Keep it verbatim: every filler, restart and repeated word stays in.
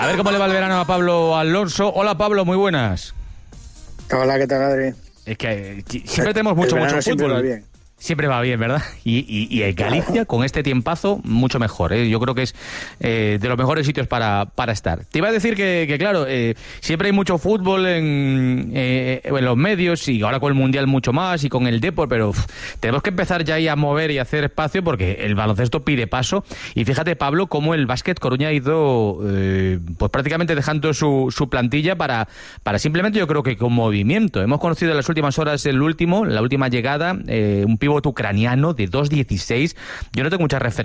A ver cómo le va el verano a Pablo Alonso. Hola Pablo, muy buenas. Hola, ¿qué tal, Adri? Es que siempre tenemos mucho, mucho siempre fútbol. Va bien. Siempre va bien, ¿verdad? Y, y, y en Galicia, con este tiempazo, mucho mejor, ¿eh? Yo creo que es eh, de los mejores sitios para, para estar. Te iba a decir que, que claro, eh, siempre hay mucho fútbol en, eh, en los medios, y ahora con el Mundial mucho más, y con el Depor, pero uf, tenemos que empezar ya ahí a mover y a hacer espacio, porque el baloncesto pide paso. Y fíjate, Pablo, cómo el Básquet Coruña ha ido eh, pues prácticamente dejando su, su plantilla para, para simplemente, yo creo que con movimiento. Hemos conocido en las últimas horas el último, la última llegada, eh, un pívot ucraniano de dos dieciséis. Yo no tengo mucha referencia